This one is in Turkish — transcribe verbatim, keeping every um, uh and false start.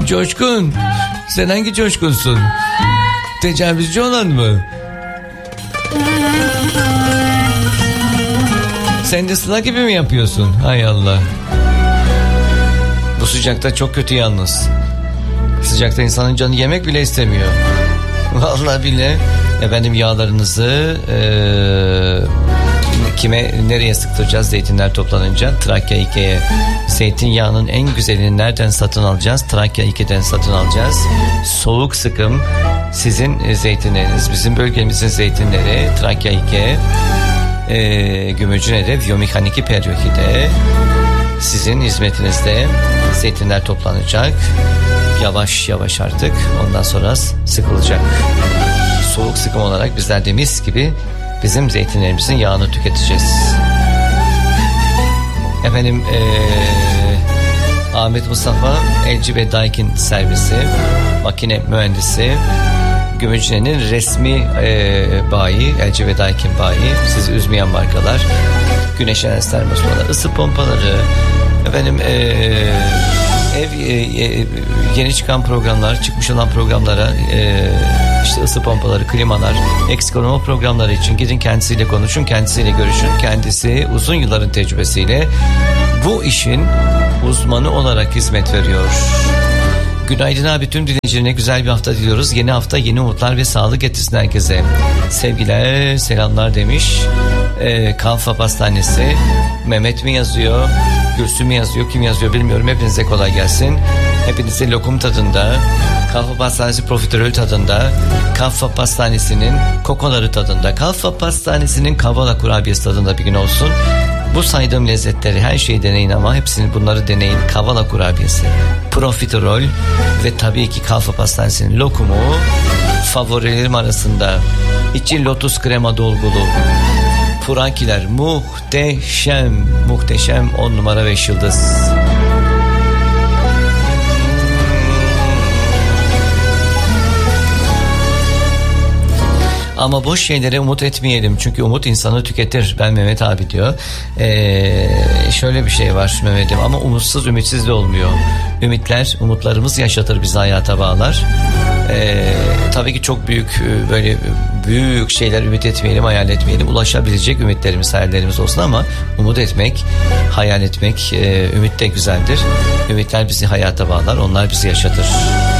Coşkun. Sen hangi coşkunsun? Tecavüzcü olan mı? Sen de Sıla gibi mi yapıyorsun? Hay Allah. Bu sıcakta çok kötü yalnız. Sıcakta insanın canı yemek bile istemiyor. Vallahi bile. Efendim yağlarınızı ee, kime nereye sıktıracağız zeytinler toplanınca? Trakya İK'ye. Zeytinyağının en güzelini nereden satın alacağız? Trakya İK'den satın alacağız. Soğuk sıkım sizin zeytinleriniz, bizim bölgemizin zeytinleri. Trakya İK, e, Gümüşhane'de Biyomekanik Peryoki'de sizin hizmetinizde zeytinler toplanacak. Yavaş yavaş artık ondan sonra sıkılacak. Soğuk sıkım olarak bizler de mis gibi bizim zeytinlerimizin yağını tüketeceğiz. Efendim ee, Ahmet Mustafa L G ve Daikin servisi, makine mühendisi, Gümüşhane'nin resmi ee, bayi, L G ve Daikin bayi, sizi üzmeyen markalar, güneş enerjisi termostaları, ısı pompaları, efendim ee, ev e, e, yeni çıkan programlar, çıkmış olan programlara e, işte ısı pompaları, klimalar, eksik olma programları için gidin kendisiyle konuşun, kendisiyle görüşün. Kendisi uzun yılların tecrübesiyle bu işin uzmanı olarak hizmet veriyor. Günaydın abi, tüm dinleyicilerine güzel bir hafta diliyoruz. Yeni hafta yeni umutlar ve sağlık getirsin herkese. Sevgiler, selamlar demiş. E, Kalfa Pastanesi. Mehmet mi yazıyor? Gülsüm mü yazıyor? Kim yazıyor bilmiyorum. Hepinize kolay gelsin. Hepinize lokum tadında, Kalfa Pastanesi profiterol tadında, Kalfa Pastanesi'nin kokoları tadında, Kalfa Pastanesi'nin kavala kurabiyesi tadında bir gün olsun. Bu saydığım lezzetleri, her şeyi deneyin ama hepsini bunları deneyin. Kavala kurabiyesi, profiterol ve tabii ki Kalfa Pastanesi'nin lokumu favorilerim arasında. İçi lotus krema dolgulu. Furakiler muhteşem, muhteşem, on numara beş yıldız. Ama boş şeylere umut etmeyelim. Çünkü umut insanı tüketir. Ben Mehmet abi diyor. Ee, şöyle bir şey var Mehmet'im. Ama umutsuz ümitsiz de olmuyor. Ümitler, umutlarımız yaşatır, bizi hayata bağlar. Ee, tabii ki çok büyük, böyle büyük şeyler ümit etmeyelim, hayal etmeyelim. Ulaşabilecek ümitlerimiz, hayallerimiz olsun ama umut etmek, hayal etmek, e, ümit de güzeldir. Ümitler bizi hayata bağlar, onlar bizi yaşatır.